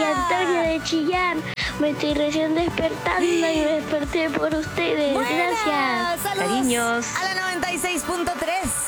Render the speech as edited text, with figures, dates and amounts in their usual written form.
Antonio de Chillán. Me estoy recién despertando y me desperté por ustedes. Buenas. Gracias. Saludos Cariños. a la 96.3.